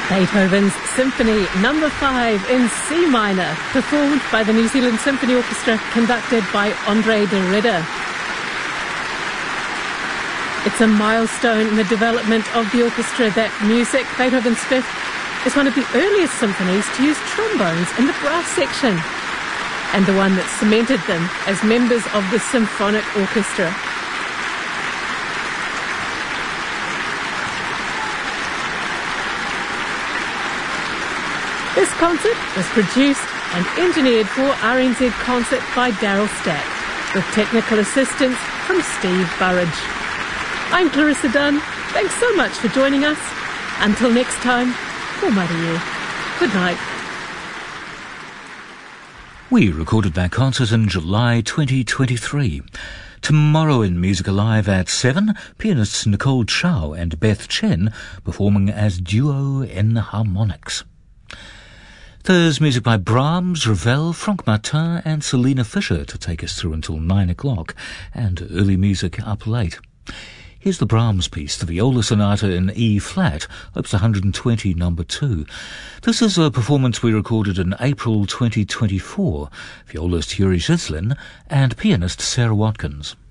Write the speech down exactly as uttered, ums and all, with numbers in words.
Beethoven's Symphony Number five in C minor, performed by the New Zealand Symphony Orchestra, conducted by Andre de Ridder. It's a milestone in the development of the orchestra that music, Beethoven's Fifth, is one of the earliest symphonies to use trombones in the brass section, and the one that cemented them as members of the symphonic orchestra. This concert was produced and engineered for R N Z Concert by Daryl Stack, with technical assistance from Steve Burridge. I'm Clarissa Dunn. Thanks so much for joining us. Until next time, ko mariu. Good night. We recorded that concert in July twenty twenty-three. Tomorrow in Music Alive at seven, pianists Nicole Chow and Beth Chen performing as duo in harmonics. There's music by Brahms, Ravel, Franck Martin and Selina Fisher to take us through until nine o'clock, and early music up late. Here's the Brahms piece, the Viola Sonata in E-flat, Opus one hundred twenty, number two. This is a performance we recorded in April twenty twenty-four. Violist Yuri Zhislin and pianist Sarah Watkins.